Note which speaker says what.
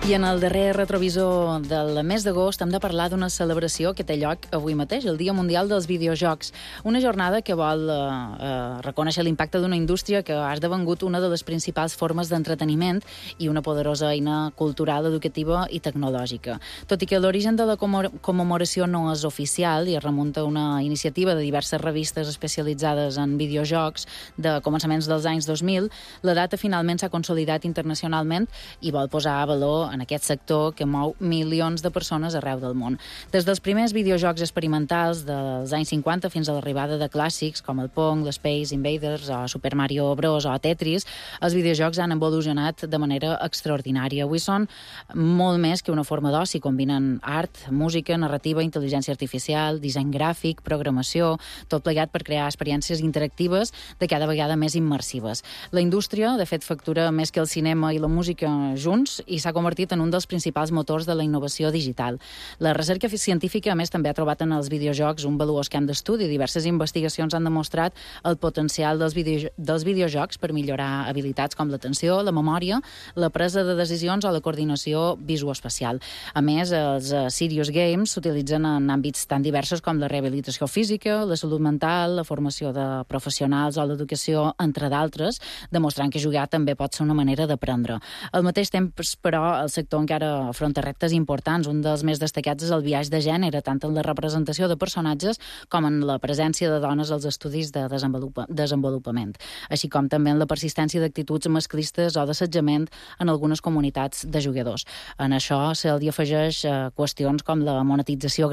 Speaker 1: I en el darrer retrovisor del mes d'agost hem de parlar d'una celebració que té lloc avui mateix, el Dia Mundial dels Videojocs. Una jornada que vol reconèixer l'impacte d'una indústria que ha esdevingut una de les principals formes d'entreteniment i una poderosa eina cultural, educativa i tecnològica. Tot i que l'origen de la commemoració no és oficial i es remunta a una iniciativa de diverses revistes especialitzades en videojocs de començaments dels anys 2000, la data finalment s'ha consolidat internacionalment i vol posar a valor en aquest sector que mou milions de persones arreu del món. Des dels primers videojocs experimentals dels anys 50 fins a l'arribada de clàssics com el Pong, l'Space Invaders o Super Mario Bros. O Tetris, els videojocs han evolucionat de manera extraordinària. Avui són molt més que una forma d'oci. Combinen art, música, narrativa, intel·ligència artificial, disseny gràfic, programació, tot plegat per crear experiències interactives de cada vegada més immersives. La indústria, de fet, factura més que el cinema i la música junts i s'ha convertit en un dels principals motors de la innovació digital. La recerca científica, a més, també ha trobat en els videojocs un valuós camp d'estudi. Diverses investigacions han demostrat el potencial dels videojocs per millorar habilitats com l'atenció, la memòria, la presa de decisions o la coordinació visoespacial. A més, els serious games s'utilitzen en àmbits tan diversos com la rehabilitació física, la salut mental, la formació de professionals o l'educació, entre d'altres, demostrant que jugar també pot ser una manera d'aprendre. Al mateix temps, però, el sector encara afronta reptes importants. Un dels més destacats és el biaix de gènere, tant en la representació de personatges com en la presència de dones als estudis de desenvolupament, així com també en la persistència d'actituds masclistes o d'assetjament en algunes comunitats de jugadors. En això se li afegeix qüestions com la monetització